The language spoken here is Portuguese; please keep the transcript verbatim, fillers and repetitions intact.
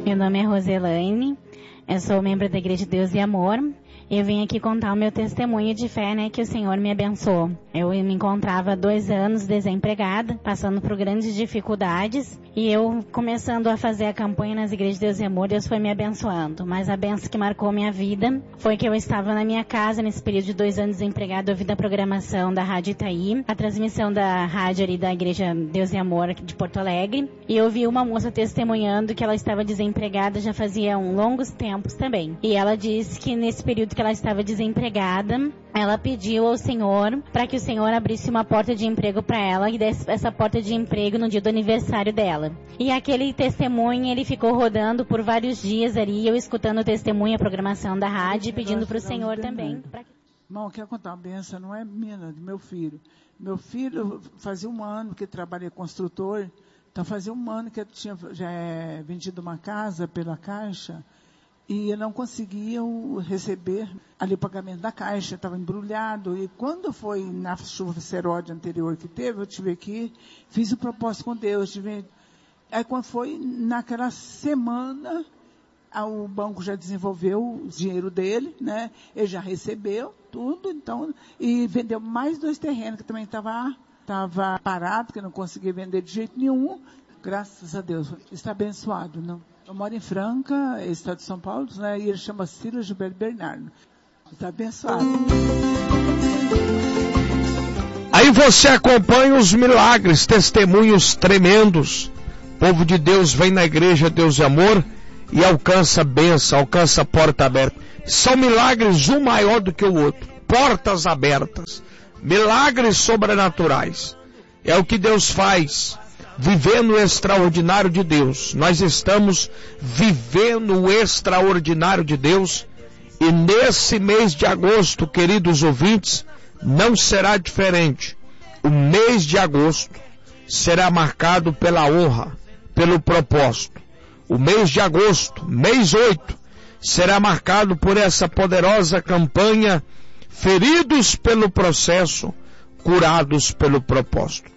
Meu nome é Roselaine, eu sou membro da Igreja de Deus e Amor. Eu vim aqui contar o meu testemunho de fé, né, que o Senhor me abençoou. Eu me encontrava há dois anos desempregada, passando por grandes dificuldades, e eu começando a fazer a campanha nas Igrejas de Deus e Amor, Deus foi me abençoando. Mas a benção que marcou minha vida foi que eu estava na minha casa, nesse período de dois anos desempregada, ouvindo a programação da Rádio Itaí, a transmissão da rádio ali da Igreja Deus e Amor aqui de Porto Alegre, e eu vi uma moça testemunhando que ela estava desempregada já fazia um longos tempos também. E ela disse que nesse período que ela estava desempregada, ela pediu ao Senhor para que o Senhor abrisse uma porta de emprego para ela e desse essa porta de emprego no dia do aniversário dela. E aquele testemunho, ele ficou rodando por vários dias ali, eu escutando o testemunho, a programação da rádio, pedindo para o Senhor também. Pra... Irmão, quero contar uma benção, não é minha, é do meu filho. Meu filho fazia um ano que trabalha construtor, então fazia um ano que eu tinha já é, vendido uma casa pela Caixa, e eu não conseguia receber ali o pagamento da Caixa, estava embrulhado. E quando foi na chuva seródia anterior que teve, eu tive aqui, fiz o propósito com Deus. Tive... Aí quando foi naquela semana, o banco já desenvolveu o dinheiro dele, né? Ele já recebeu tudo, então, e vendeu mais dois terrenos que também estava tava parado, que não conseguia vender de jeito nenhum. Graças a Deus, está abençoado, não? Eu moro em Franca, estado de São Paulo, né? E ele chama Silas Gilberto Bernardo. Está abençoado. Aí você acompanha os milagres, testemunhos tremendos. O povo de Deus vem na igreja Deus e Amor e alcança bênção, alcança porta aberta. São milagres um maior do que o outro. Portas abertas. Milagres sobrenaturais. É o que Deus faz. Vivendo o extraordinário de Deus. Nós estamos vivendo o extraordinário de Deus. E nesse mês de agosto, queridos ouvintes, não será diferente. O mês de agosto será marcado pela honra, pelo propósito. O mês de agosto, mês oito, será marcado por essa poderosa campanha: feridos pelo processo, curados pelo propósito.